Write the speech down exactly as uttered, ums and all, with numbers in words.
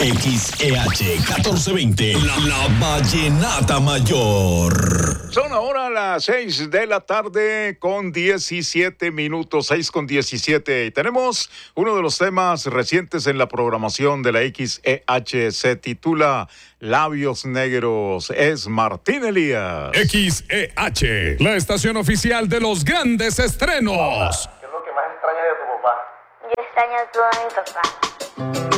X E H catorce veinte, la, la Vallenata Mayor. Son ahora las seis de la tarde con diecisiete minutos, seis con diecisiete. Y tenemos uno de los temas recientes en la programación de la X E H. Se titula Labios Negros. Es Martín Elías. X E H, la estación oficial de los grandes estrenos. ¿Qué es lo que más extrañas de tu papá? Yo extraño todo a mi papá.